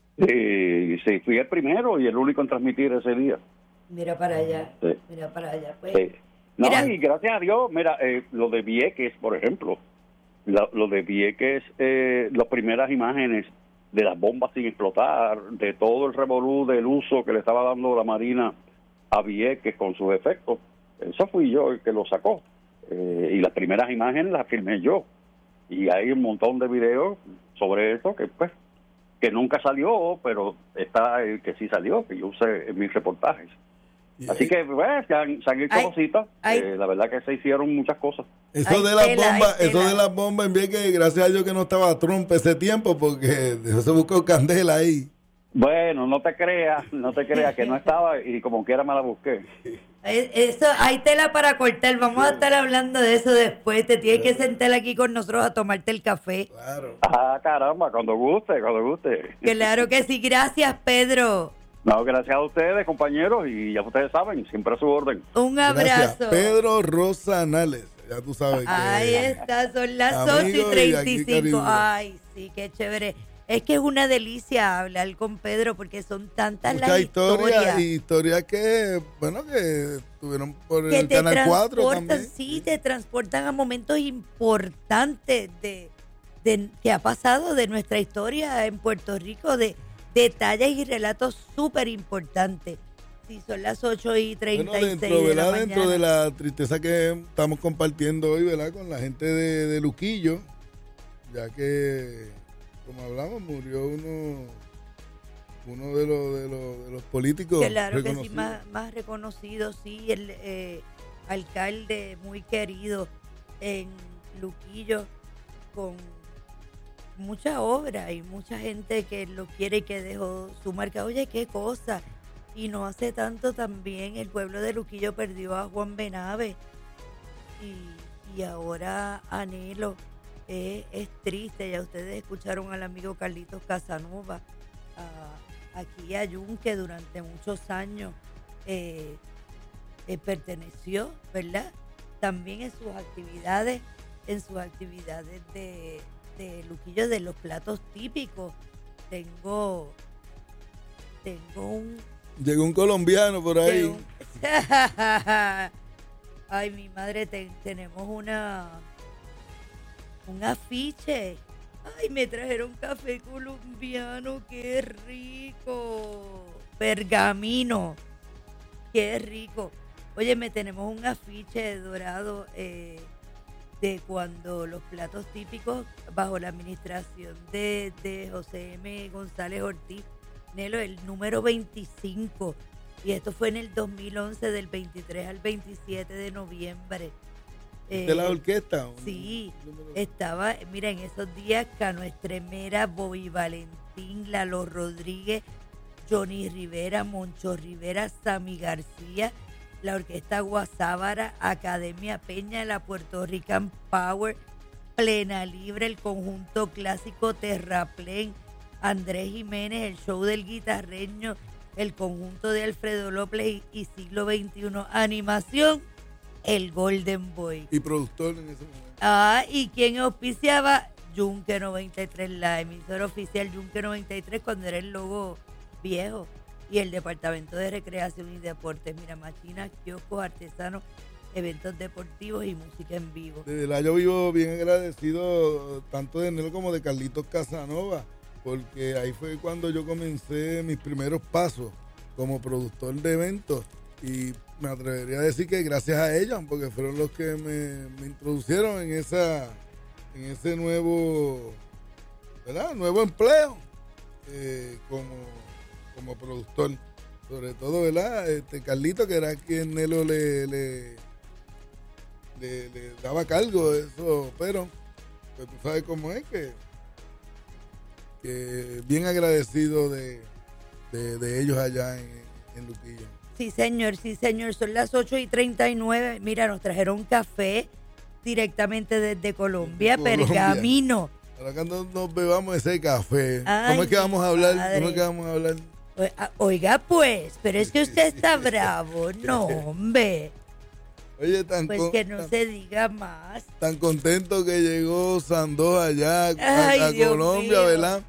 Sí, fui el primero y el único en transmitir ese día. Mira para allá, sí. Mira para allá. Pues. Sí. No, y gracias a Dios, mira, lo de Vieques, por ejemplo, lo de Vieques, las primeras imágenes de las bombas sin explotar, de todo el revolú del uso que le estaba dando la Marina a Vieques con sus efectos, eso fui yo el que lo sacó. Y las primeras imágenes las filmé yo. Y hay un montón de videos sobre eso que nunca salió, pero está el que sí salió, que yo usé en mis reportajes. Así que, se han hecho cositas. La verdad que se hicieron muchas cosas. Eso de las bombas en Vieques, gracias a Dios que no estaba Trump ese tiempo, porque se buscó candela ahí. Bueno, no te creas que no estaba, y como quiera me la busqué. Eso, hay tela para cortar. Vamos a estar hablando de eso después. Te tienes que sentar aquí con nosotros a tomarte el café. Claro. Caramba, cuando guste. Claro que sí. Gracias, Pedro. No, gracias a ustedes, compañeros, y ya ustedes saben, siempre a su orden. Un abrazo. Gracias, Pedro Rosanales. Ya tú sabes que ahí está, son las 8:35. Ay, sí, qué chévere. Es que es una delicia hablar con Pedro porque son tantas las historias que estuvieron por el Canal 4 también. Sí, te transportan a momentos importantes que ha pasado de nuestra historia en Puerto Rico, de detalles y relatos súper importantes. Sí, son las 8:36 de la mañana. Dentro de la tristeza que estamos compartiendo hoy, ¿verdad? Con la gente de Luquillo, ya que, como hablamos, murió uno de los políticos claro que sí, más reconocido, sí, el alcalde muy querido en Luquillo, con mucha obra y mucha gente que lo quiere y que dejó su marca. Oye, qué cosa. Y no hace tanto también el pueblo de Luquillo perdió a Juan Benave y ahora Anhelo. Es triste. Ya ustedes escucharon al amigo Carlitos Casanova aquí a Yunque durante muchos años perteneció, ¿verdad? También en sus actividades de Luquillo, de los platos típicos. Tengo Llegó un colombiano por ahí. Ay, mi madre, tenemos un afiche. Ay, me trajeron café colombiano, qué rico. Pergamino, qué rico. Oye, tenemos un afiche dorado de cuando los platos típicos bajo la administración de José M. González Ortiz, Nelo, el número 25. Y esto fue en el 2011, del 23 al 27 de noviembre. ¿De la orquesta? Sí, estaba, mira, en esos días Cano Estremera, Bobby Valentín, Lalo Rodríguez, Johnny Rivera, Moncho Rivera, Sammy García, la Orquesta Guasábara, Academia Peña, la Puerto Rican Power, Plena Libre, el Conjunto Clásico Terraplén, Andrés Jiménez, el Show del Guitarreño, el Conjunto de Alfredo López y Siglo XXI Animación, el Golden Boy. Y productor en ese momento. Y quien auspiciaba, Yunque 93, la emisora oficial Yunque 93, cuando era el logo viejo. Y el Departamento de Recreación y Deportes, mira, machinas, kioscos, artesanos, eventos deportivos y música en vivo. Desde la yo vivo bien agradecido tanto de Nelo como de Carlitos Casanova, porque ahí fue cuando yo comencé mis primeros pasos como productor de eventos, y me atrevería a decir que gracias a ellos, porque fueron los que me introducieron en ese nuevo, ¿verdad? Nuevo empleo como productor, sobre todo, ¿verdad? Carlito, que era quien Nelo le daba cargo de eso, pero pues tú sabes cómo es, que bien agradecido de ellos allá en Luquillo. Sí, señor, son las 8:39. Mira, nos trajeron café directamente desde Colombia, Pergamino. Ahora cuando nos bebamos ese café, Ay, ¿cómo es que vamos a hablar? padre. ¿Cómo es que vamos a hablar? Oiga, pues, pero es que usted está bravo. No, hombre. Oye, Pues que no se diga más. Tan contento que llegó Sandoz allá a Dios Colombia, mío. ¿verdad?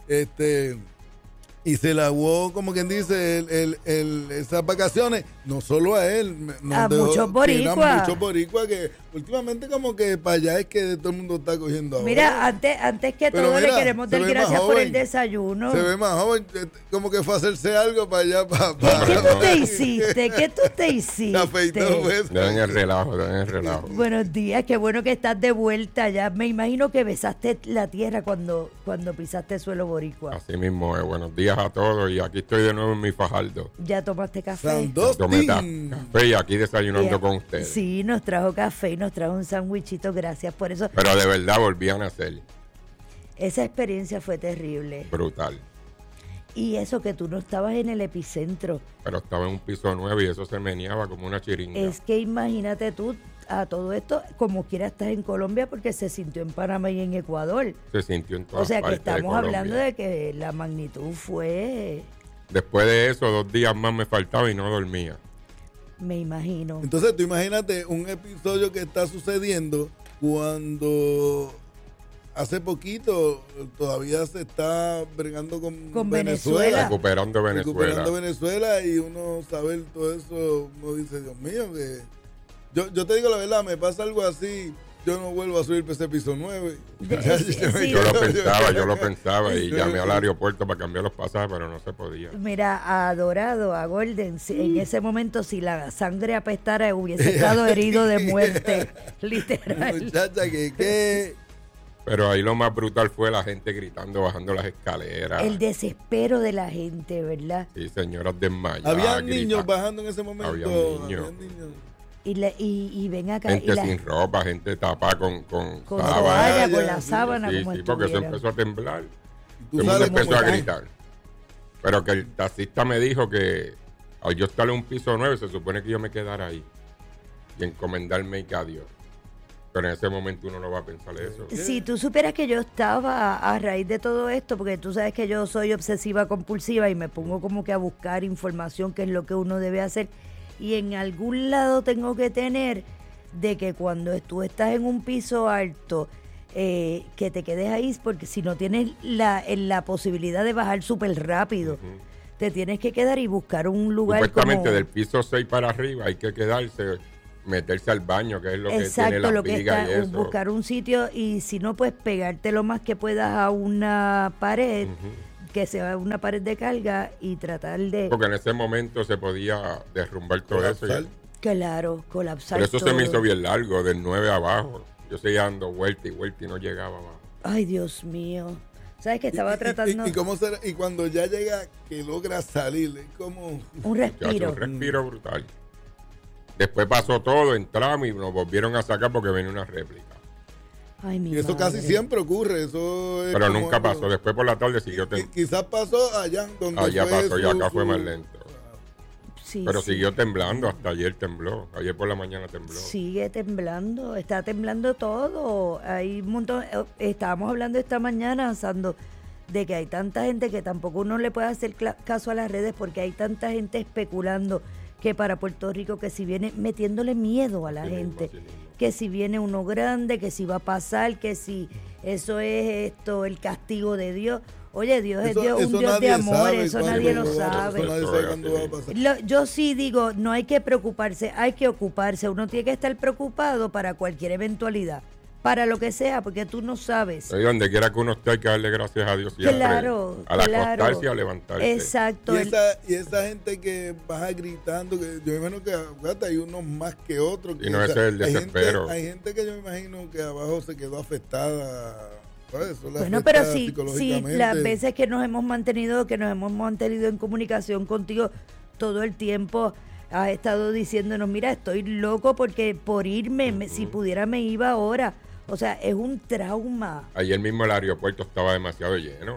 Y se lavó, como quien dice, esas vacaciones, no solo a él, A muchos boricuas. Muchos boricuas que últimamente como que para allá es que todo el mundo está cogiendo ahora. Mira, antes que Pero todo mira, le queremos se dar ve gracias más por el joven. desayuno. Se ve más joven, como que fue a hacerse algo para allá. ¿Qué tú te hiciste? ¿Qué tú te hiciste? Den el relajo. Buenos días, qué bueno que estás de vuelta ya. Me imagino que besaste la tierra cuando pisaste suelo boricua. Así mismo es. Buenos días a todos y aquí estoy de nuevo en mi Fajardo. ¿Ya tomaste café? Tomé café y aquí desayunando con ustedes. Sí, nos trajo café y nos trajo un sándwichito, gracias por eso. Pero de verdad volvían a hacer. Esa experiencia fue terrible. Brutal. Y eso que tú no estabas en el epicentro. Pero estaba en un piso nuevo y eso se meneaba como una chiringa. Es que imagínate tú, a todo esto, como quiera estás en Colombia, porque se sintió en Panamá y en Ecuador. Se sintió en todas O sea que partes de estamos Colombia. hablando de que la magnitud fue, Después de eso, 2 días más me faltaba y no dormía. me imagino. Entonces tú imagínate un episodio que está sucediendo cuando hace poquito todavía se está bregando con Venezuela. Recuperando Venezuela y uno saber todo eso, uno dice, Dios mío, que yo te digo la verdad, me pasa algo así, yo no vuelvo a subir para ese piso 9. Yo lo pensaba y llamé al aeropuerto para cambiar los pasajes, pero no se podía. Mira, a Dorado, a Golden, en ese momento si la sangre apestara hubiese estado herido de muerte, literal. Muchacha, que Pero ahí lo más brutal fue la gente gritando, bajando las escaleras. El desespero de la gente, ¿verdad? Sí, señoras desmayadas. había niños gritando. bajando en ese momento. Había niños. Y ven acá. Gente sin ropa, gente tapada con toalla, con la sábana, sí, como sí, porque eso estuviera. empezó a temblar. Tú Todo el mundo sabes empezó cómo a está. gritar. Pero que el taxista me dijo que al yo estar en un piso 9, se supone que yo me quedara ahí y encomendarme a Dios. Pero en ese momento uno no va a pensar eso. Si tú supieras que yo estaba a raíz de todo esto, porque tú sabes que yo soy obsesiva compulsiva y me pongo como que a buscar información, que es lo que uno debe hacer, y en algún lado tengo que tener de que cuando tú estás en un piso alto, que te quedes ahí, porque si no tienes la posibilidad de bajar súper rápido, te tienes que quedar y buscar un lugar Supuestamente como... del piso 6 para arriba hay que quedarse, meterse al baño, que es lo que Exacto, tiene lo las que vigas está, y eso. buscar un sitio y si no, pues pegarte lo más que puedas a una pared, que sea una pared de carga y tratar de... Porque en ese momento se podía derrumbar todo eso. Claro, colapsar Pero eso todo. se me hizo bien largo, del 9 abajo. Yo seguía dando vuelta y vuelta y no llegaba abajo. Ay, Dios mío. ¿Sabes que estaba tratando? ¿Y cómo será? Y cuando ya llega, que logra salir, es como... Un respiro. Muchacho, un respiro brutal. Después pasó todo, entramos y nos volvieron a sacar porque venía una réplica. Ay, mi Y eso madre. casi siempre ocurre. Eso es Pero como nunca algo- pasó. Después por la tarde siguió temblando. Quizás pasó allá donde Allá fue pasó y su- acá fue su- más lento. Sí, Pero sí. siguió temblando, hasta ayer tembló. Ayer por la mañana tembló. Sigue temblando, está temblando todo. Hay un montón. Estábamos hablando esta mañana, Sando, de que hay tanta gente que tampoco uno le puede hacer caso a las redes porque hay tanta gente especulando que para Puerto Rico, que si viene metiéndole miedo a la gente, que si viene uno grande, que si va a pasar, que si eso es esto, el castigo de Dios. Oye, Dios es Dios, un Dios de nadie amor, sabe eso cuándo nadie lo va a pasar, sabe. eso nadie sabe cuándo va a pasar. Yo sí digo, no hay que preocuparse, hay que ocuparse. Uno tiene que estar preocupado para cualquier eventualidad, para lo que sea, porque tú no sabes. Y donde quiera que uno esté hay que darle gracias a Dios siempre. Claro, Al claro. acostarse y a levantarse. Exacto. Y esa gente que baja gritando, que yo me imagino que acuérdate, hay unos más que otros. Y no, ese es el hay desespero. Hay gente que yo me imagino que abajo se quedó afectada. ¿sabes? Eso le Bueno, afecta pero sí, psicológicamente. las veces que nos hemos mantenido en comunicación contigo todo el tiempo, has estado diciéndonos, mira, estoy loco porque por irme, si pudiera me iba ahora. O sea, es un trauma. Ayer mismo el aeropuerto estaba demasiado lleno.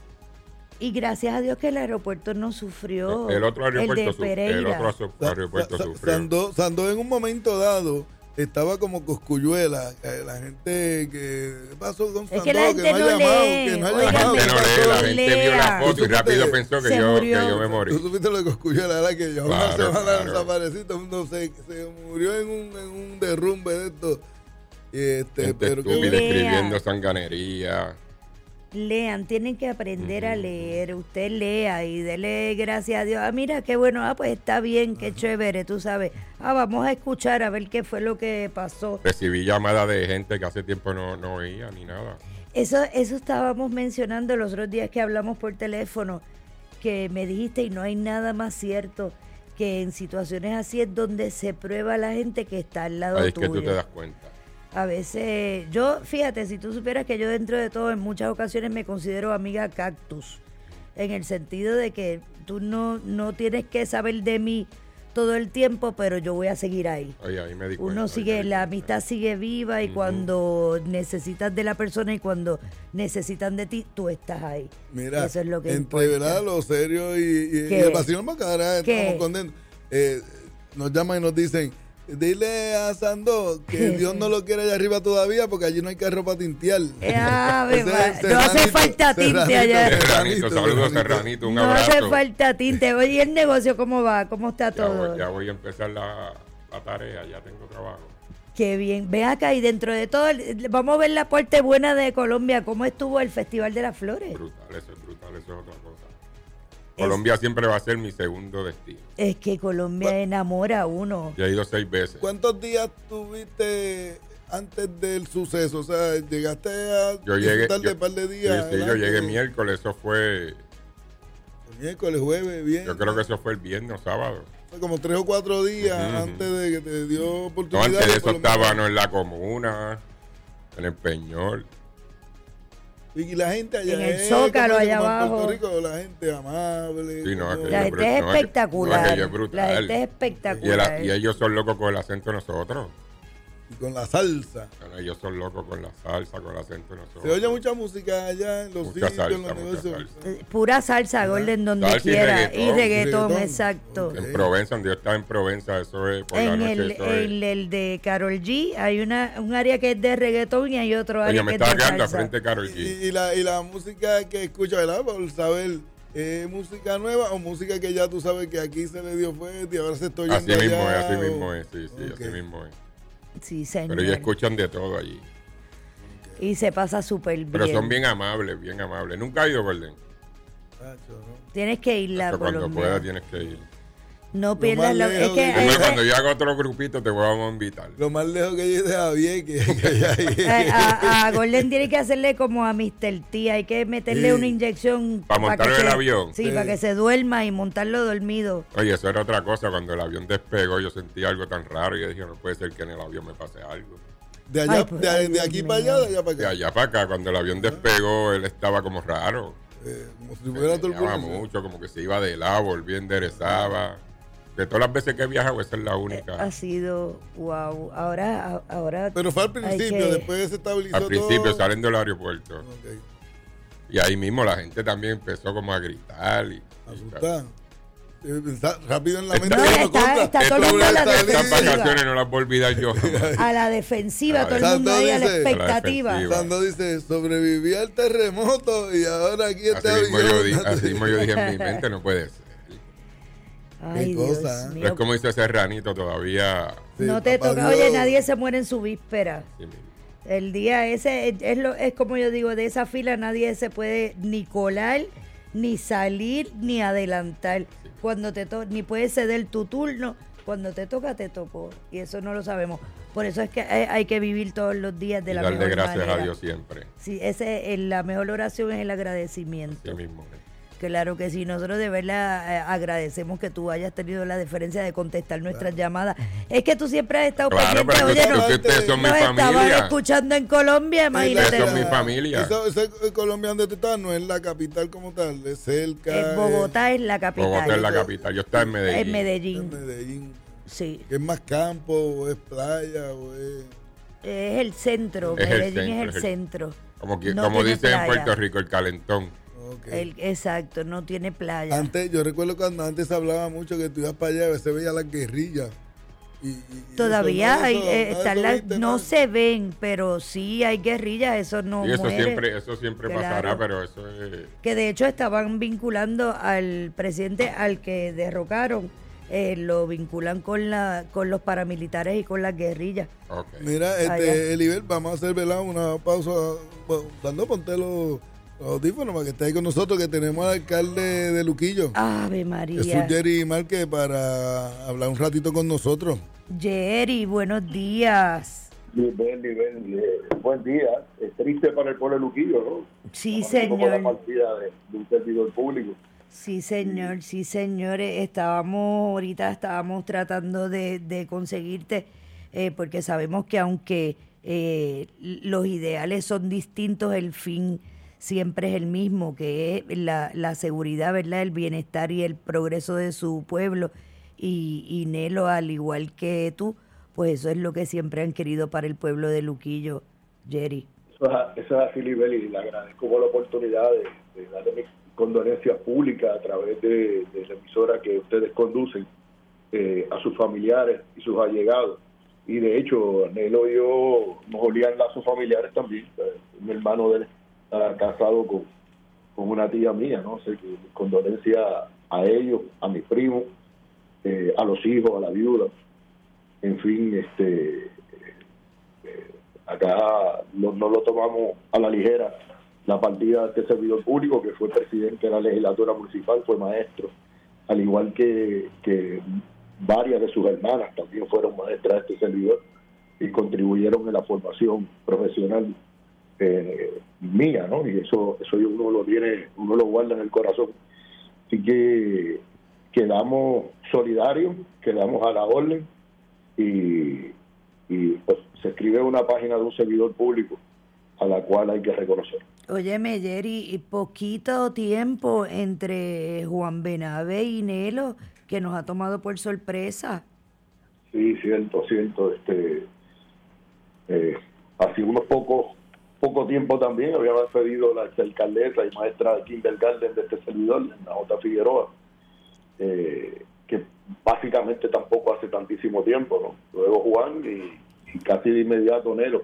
Y gracias a Dios que el aeropuerto no sufrió. El otro aeropuerto, el de Pereira. aeropuerto sufrió. Sandó en un momento dado estaba como Cosculluela, la gente que ¿qué pasó con Sandó? Es que la gente no no ha llamado, lee. que no ha Oigan, llamado. La gente no lee, la gente vio la foto y rápido pensó que Se yo murió. me morí. Tú supiste lo de Cosculluela, ¿verdad? Que ya una Claro, semana claro. desaparecido, todo el mundo se murió en un derrumbe de esto. Gente Pero qué estúpida bueno. escribiendo sanganería. Lean, tienen que aprender a leer. Usted lea y dele gracias a Dios. Ah, mira, qué bueno. Ah, pues está bien, qué chévere, tú sabes. Ah, vamos a escuchar a ver qué fue lo que pasó. Recibí llamadas de gente que hace tiempo no oía ni nada. Eso estábamos mencionando los otros días que hablamos por teléfono, que me dijiste, y no hay nada más cierto, que en situaciones así es donde se prueba a la gente que está al lado Ahí es tuyo. que tú te das cuenta. A veces, yo, fíjate, si tú supieras que yo dentro de todo en muchas ocasiones me considero amiga cactus, en el sentido de que tú no tienes que saber de mí todo el tiempo, pero yo voy a seguir ahí. Ahí me di cuenta. Uno sigue, la amistad sigue viva y cuando necesitas de la persona y cuando necesitan de ti, tú estás ahí. Mira, Eso es lo que entre importa. verdad lo serio y ¿Qué? el vacío Macara, ¿Qué? estamos contentos. Nos llaman y nos dicen, dile a Sandó que Dios no lo quiere allá arriba todavía porque allí no hay carro para tintear. Ave Ese María, es no hace Serranito, falta tinte allá. Serranito, saludos Serranito, un No abrazo. hace falta tinte. Oye, ¿y el negocio cómo va? ¿Cómo está todo? Ya voy a empezar la tarea, ya tengo trabajo. Qué bien. Ve acá y dentro de todo, vamos a ver la parte buena de Colombia. ¿Cómo estuvo el Festival de las Flores? Brutal, eso es otra cosa. Colombia siempre va a ser mi segundo destino. Es que Colombia enamora a uno. Ya he ido 6 veces. ¿Cuántos días tuviste antes del suceso? O sea, llegaste a Yo llegué. disfrutar de un par de días. Sí, ¿verdad? yo llegué miércoles, eso fue. Miércoles, jueves, bien. Yo creo que eso fue el viernes o sábado. Fue como 3 o 4 días Ujú. antes de que te dio No, oportunidad. antes de por eso lo menos- estábamos en la comuna, en el Peñol. Y la gente allá En el es Zócalo, como allá en abajo. Puerto Rico, la gente amable. Sí, no, como- aquello La gente es no, espectacular. aquello es brutal. La gente es espectacular. Y ellos son locos con el acento de nosotros. Y con la salsa. Bueno, ellos son locos con la salsa, con el acento de nosotros. Se oye mucha música allá en los Mucha sitios, en salsa, los mucha negocios. Pura salsa, Golden, donde Salsa y quiera. Y reggaetón. reggaetón, Reggaetón. exacto. En Provenza, donde yo estaba en Provenza, eso es por la En noche. el, eso es. el de Karol G hay un área que es de reggaetón y hay otro área Oye, me que es estaba de quedando salsa. frente a Karol G. Y la música que escucha, ¿verdad? Por saber, ¿música nueva o música que ya tú sabes que aquí se le dio fuerte y ahora se está oyendo Así mismo es, allá, así o- mismo es, sí, Ok. así mismo es. Sí, señor. Pero ellos escuchan de todo allí. Y se pasa súper bien. Pero son bien amables, bien amables. Nunca he ido, Golden. Tienes que irla por Cuando lo pueda menos. tienes que ir. No pierdas la... Es que Cuando yo haga otro grupito te vamos a invitar. Lo más lejos que yo de Javier que a Golden tiene que hacerle como a Mr. T, hay que meterle una inyección para montarlo en el avión. Sí, para que se duerma y montarlo dormido. Oye, eso era otra cosa. Cuando el avión despegó, yo sentí algo tan raro y yo dije, no puede ser que en el avión me pase algo. De allá, de aquí para allá, de allá para acá. De allá para acá, cuando el avión despegó, él estaba como raro. Como si fuera turbulencia. Mucho, como que se iba de lado, volvía, enderezaba. De todas las veces que he viajado, esa es la única. Ha sido, wow. Ahora. Pero fue al principio, después se estabilizó. Al principio todo. salen del aeropuerto. Okay. Y ahí mismo la gente también empezó como a gritar y asustar. Rápido en la mente. Está todo el mundo a la defensiva. Estas vacaciones no las voy a olvidar yo. A la defensiva, todo el mundo ahí a la expectativa. Sando dice, sobreviví al terremoto y ahora aquí está así mismo yo dije en mi mente, no puede ser. Ay, qué cosa. Pero es como dice Serranito, todavía. No te toca, oye, nadie se muere en su víspera. Sí, el día ese es como yo digo, de esa fila nadie se puede ni colar, ni salir, ni adelantar. Sí. Cuando ni puedes ceder tu turno, cuando te toca, te tocó. Y eso no lo sabemos. Por eso es que hay que vivir todos los días de la mejor manera. Darle gracias a Dios siempre. Sí, la mejor oración es el agradecimiento. Sí mismo. Claro que sí, nosotros de verdad agradecemos que tú hayas tenido la deferencia de contestar nuestras llamadas. Es que tú siempre has estado pendiente. Pero oye, ustedes son mi estaban familia. Escuchando en Colombia, imagínate. Ustedes son mi familia. Ese Colombia donde tú estás no es la capital como tal, es cerca. Bogotá es la capital. Bogotá es la capital, yo estaba en Medellín. En Medellín. En Medellín. Sí. ¿Es más campo o es playa o es...? Es el centro, Medellín es el centro. Como dicen en Puerto Rico, el calentón. Okay. Exacto, no tiene playa. Antes, yo recuerdo cuando antes hablaba mucho que tú ibas para allá, se veía las guerrillas. Todavía no se ven, pero sí hay guerrillas, eso no y eso muere. Eso siempre pasará, pero eso es... Que de hecho estaban vinculando al presidente al que derrocaron, lo vinculan con los paramilitares y con las guerrillas. Okay. Mira, Eliber, vamos a hacer, ¿verdad?, una pausa, dando ponte los audífonos para que esté ahí con nosotros, que tenemos al alcalde de Luquillo. Ave María. Jesús Jerry Márquez, para hablar un ratito con nosotros. Jerry, buenos días. Buen día. Es triste para el pueblo de Luquillo, ¿no? Sí, señor. La partida de un servidor público. Sí, señor, sí, señores. Ahorita estábamos tratando de conseguirte, porque sabemos que aunque los ideales son distintos, el fin siempre es el mismo, que es la seguridad, ¿verdad?, el bienestar y el progreso de su pueblo. Y Nelo, al igual que tú, pues eso es lo que siempre han querido para el pueblo de Luquillo, Jerry. Eso es así, Libeli, y le agradezco por la oportunidad de darle mis condolencias públicas a través de la emisora que ustedes conducen a sus familiares y sus allegados. Y de hecho, Nelo y yo nos olían lazos familiares también. Mi hermano de él está casado con una tía mía, ¿no? O sea, que condolencia a ellos, a mis primos, a los hijos, a la viuda. En fin, acá no lo tomamos a la ligera la partida de este servidor público, que fue presidente de la legislatura municipal, fue maestro, al igual que varias de sus hermanas también fueron maestras de este servidor y contribuyeron en la formación profesional mía, ¿no? Y eso uno lo guarda en el corazón. Así que quedamos solidarios, quedamos a la orden y pues se escribe una página de un servidor público a la cual hay que reconocer. Óyeme, Jerry, poquito tiempo entre Juan Benavé y Nelo, que nos ha tomado por sorpresa. Sí, cierto. Hace unos poco tiempo también habíamos pedido la alcaldesa y maestra de kindergarten de este servidor, Nahota Figueroa, que básicamente tampoco hace tantísimo tiempo, ¿no? Luego Juan y casi de inmediato Nelo.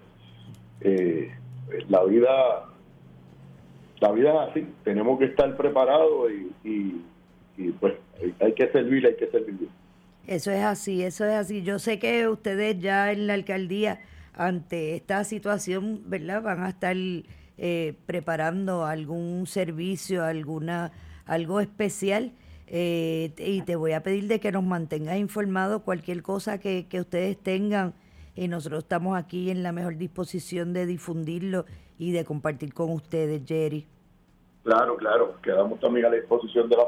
La vida es así, tenemos que estar preparados y pues hay que servir. Eso es así. Yo sé que ustedes ya en la alcaldía, ante esta situación, ¿verdad?, van a estar preparando algún servicio, algo especial. Y te voy a pedir de que nos mantengas informados cualquier cosa que ustedes tengan, y nosotros estamos aquí en la mejor disposición de difundirlo y de compartir con ustedes, Jerry. Claro, quedamos también a la disposición de la